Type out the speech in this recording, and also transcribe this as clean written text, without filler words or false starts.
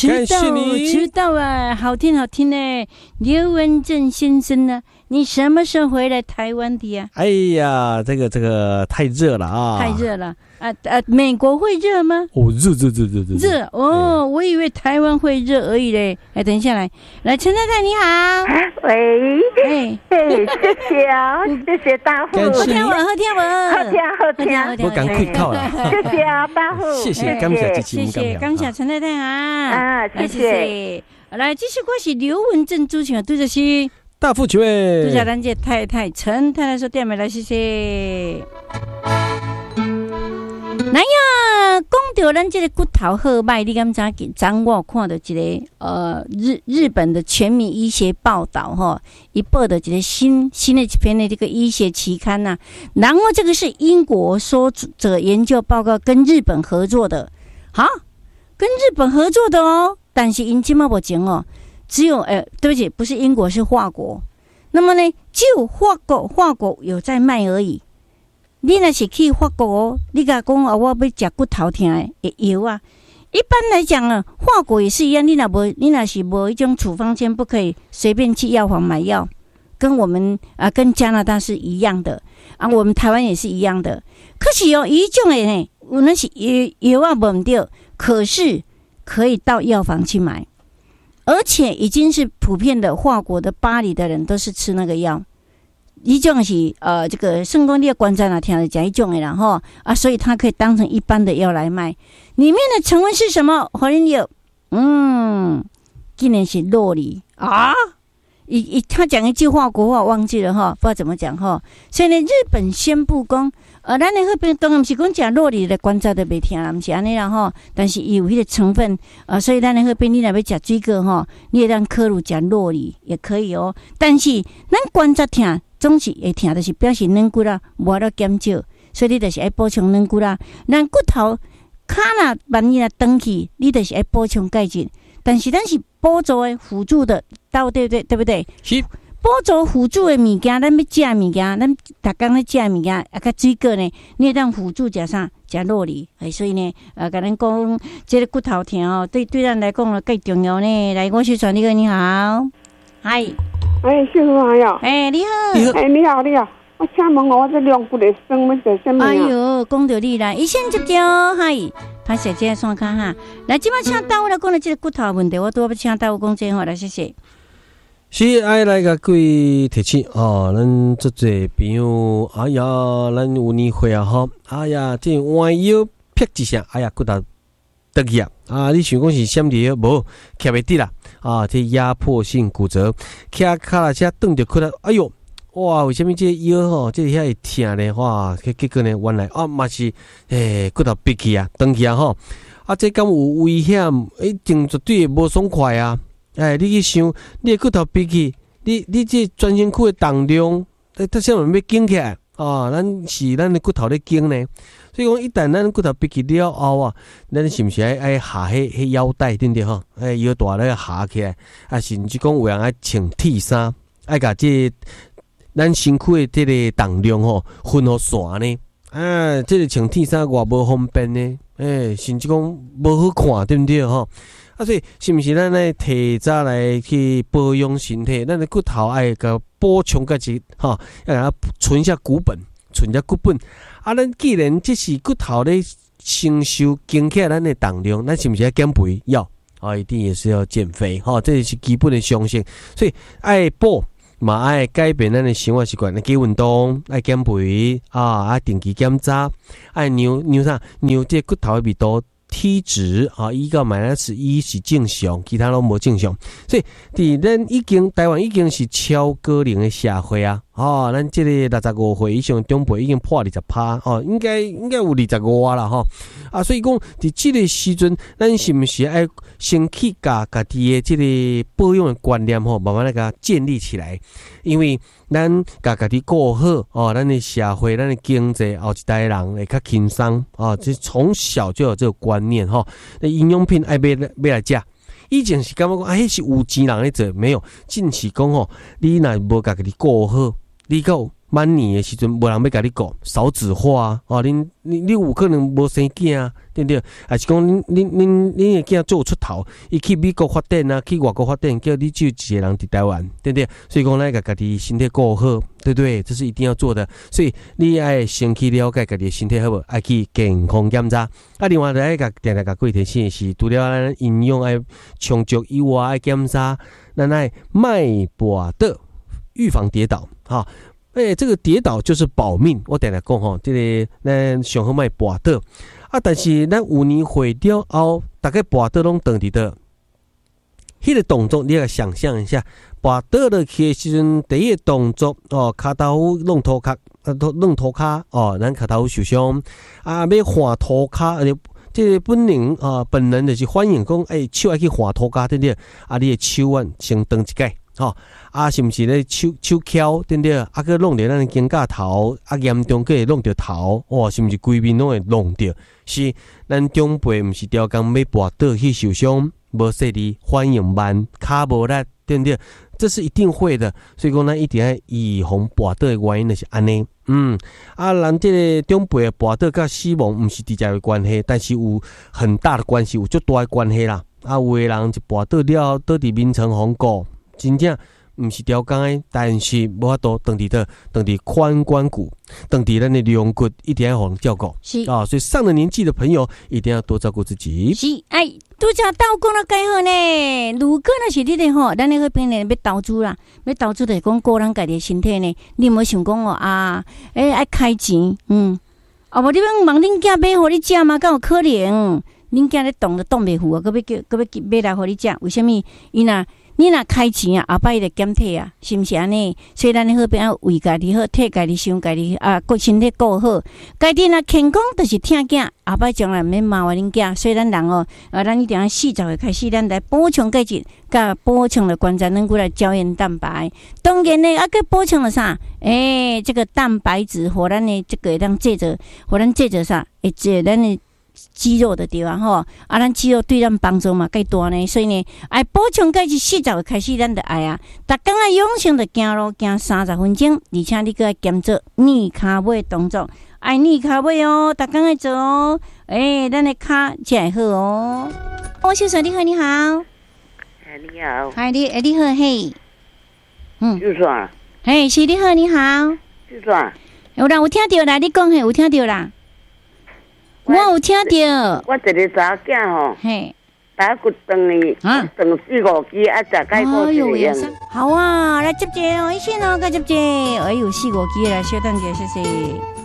迟到啊，好听好听呢。刘文正先生呢，你什么时候回来台湾的呀？ 哎呀，这个太热了啊！ 太热了美国会热吗？ 哦，热哦，我以为台湾会热而已嘞。哎，等一下来，陈太太你好， 喂，谢谢啊，谢谢大户， 好听我， 我赶快靠了， 谢谢啊，大户， 谢谢，感谢谢谢，感谢陈太太啊，谢谢。 来，这是我是刘文正主持人，对着是大富全位， 对着咱这太太陈太太说点没来，谢谢。那呀，讲到咱这个骨头好歹，你敢知？昨我看到一个日本的全民医学报道哈，一报的一个新的一篇的这个医学期刊呐、然后这个是英国说者研究报告跟日本合作的，好，跟日本合作的哦，但是因今嘛不行哦，只有对不起，不是英国是法国，那么呢，就法国有在卖而已。你若是去法国，你甲讲我要吃骨头痛的药啊。一般来讲啊，法国也是一样。你若是无一种处方签，不可以随便去药房买药，跟我们跟加拿大是一样的啊。我们台湾也是一样的。可是有一种的呢，有那是药啊无对，可是可以到药房去买，而且已经是普遍的。法国的巴黎的人都是吃那个药。一种是这个肾功力的观察哪听的讲一种的然后所以它可以当成一般的药来卖。里面的成分是什么？好像有竟然是酪梨啊！他讲一句话，国话忘记了哈，不知道怎么讲哈。所以呢，日本宣布讲，咱的那边当然不是讲讲酪梨的观察都袂听啦，不是安尼啦哈。但是有迄个成分所以咱的那边你若要吃水果哈，你也让科鲁吃酪梨也可以哦。但是咱观察听。总是会疼，就是表示软骨啦，无了减少，所以你就是爱补充软骨啦。咱骨头骹若万一若长去，你就是爱补充钙质。但是咱是补助的辅助的，对不对？ 是补助辅助的物件，咱要食物件，咱逐工咧食物件，甲水果呢，你会当辅助食啥？食酪梨。所以呢，甲咱讲，这个骨头疼哦，对咱来讲介重要呢。来，我是传你个你好，嗨。 师傅好呀！ 你好！ 你好！我请问我这两骨的生要做什么？ 哎呦，讲到你啦，医生接着嗨，拍摄这线卡哈。来，今麦请大夫来讲了这个骨头问题，我都要请大夫讲这话来，谢谢。 是爱来个各位提醒咱这些朋友，哎呀，咱有年会啊吼，哎呀，这弯腰劈一下，哎呀，骨头得去你想讲是什么药？无徛袂直啦这压迫性骨折，徛卡啦车顿着骨头，哎哟，哇，为什么这腰吼，这遐会疼呢？哇，结果呢，原来嘛是骨头闭去断去吼，这敢有危险？一定绝对无爽快啊！你去想，你的骨头闭去，你这全身躯的重量，它啥物要紧起来咱的骨头咧紧呢？所以讲，一旦咱骨头闭起了后咱是不是爱下迄腰带对不对吼？腰带咧下起来，甚至讲有人爱穿铁衫，爱甲这咱身躯的这个重量分互线呢？这个穿铁衫偌无方便呢？甚至讲无好看对不对吼？所以是不是咱来提早来去保养身体？咱的骨头爱甲补充个一要给它存下骨本。存下骨本咱既然这是骨头咧承受经起来咱的重量，咱是不是要减肥？要一定也是要减肥这是基本的常识。所以爱补嘛，爱改变咱的生活习惯，来去运动，爱减肥定期检查，爱量啥？量这骨头的密度。体脂1/-1是正常，其他都无正常。所以咱台湾已经是超高龄的社会咱这个65岁以上长辈已经破20%应该有25啦所以讲伫这个时阵，咱是不是要先去家己的这个保养的观念慢慢来给它建立起来？因为咱家己顾好咱的社会、咱的经济，后一代人会较轻松这从小就有这个观念那营养品爱买来食。以前是感觉讲迄是有钱人咧做，没有，正是讲你若无家己顾好，你有满年的时阵，无人要甲你顾，少子化哦，你有可能无生囝啊，对不对？还是讲恁的囝做出头，伊去美国发展啊，去外国发展，叫你只有一个人伫台湾，对不对？所以讲咱甲家己身体顾好，对不对？这是一定要做的。所以你爱先去了解家己的身体好无，爱去健康检查。啊，另外就爱甲定定甲各位提醒的是，除了咱营养爱充足以外，爱检查咱爱脉搏的预防跌倒，哈。这个跌倒就是保命。我定定讲吼，这个咱上好卖跋倒啊，但是咱有年会了后，大概跋倒拢当伫倒。迄个动作你要想象一下，跋倒落去的时阵，第一个动作哦，骹头弄涂骹，弄涂骹哦，咱骹头受伤啊，要换涂骹，这个本能啊，本能就是反应讲，手爱去换涂骹，对不对？啊，你的手腕先动一下。吼、哦、啊，是毋是咧手翘，对不对？啊，佮弄着咱的肩胛头，啊，严重佮会弄着头，哇，是毋是规面拢会弄着？是咱长辈毋是调工要跋倒去受伤，无说你反应慢，骹无力，对不对？这是一定会的，所以讲咱一定要预防跋倒的原因就是安尼。咱这个长辈的跋倒甲死亡毋是直接的关系，但是有很大的关系，有足大的关系啦。啊，有的人就跋倒了，倒伫眠床风骨。真正毋是调工的，但是无法度当伫髋关骨，当伫咱的龙骨，一定要互人照顾。 是啊，所以上了年纪的朋友一定要多照顾自己。 是，拄则倒讲了介好呢。如果若是你咧吼，咱咧迄边咧要投资啦，要投资就是讲个人家己的身体呢，你有无想讲哦爱开钱，无你要问恁囝买互你食吗？敢有可能？恁囝咧动都动袂赴啊，搁要买来互你食？为虾米？你若开钱啊，后摆伊就减退啊，是毋是安尼？所以咱咧好边要为家己好，替家己想，家己顾身体顾好，家己若健康，就是疼囝，后摆将来毋免麻烦恁囝。所以咱人哦，咱一定要40岁开始，咱来补充钙质，甲补充了关节软骨来胶原蛋白。当然呢，佮补充了啥？这个蛋白质，互咱的这个当制作，互咱制作啥？这咱的肌肉的地方吼，咱肌肉对咱帮助嘛介大呢，所以呢，爱补充钙质40岁开始，咱就爱啊，逐工啊养生就行路行30分钟，而且你搁爱兼做逆骹尾动作，爱逆骹尾哦，逐工爱做哦，咱的骹才会好哦。汪先生你好，你好， 你好， 嗨你好嘿， 就算， 嘿是你好，你好， 就算， 有听到啦，你讲嘿有听到啦。我有听到， 我一个查囝吼，打骨断哩，断4-5支，食钙骨一样。 好啊，来接者哦，医生哦，该接者，4-5支来，稍等者，谢谢。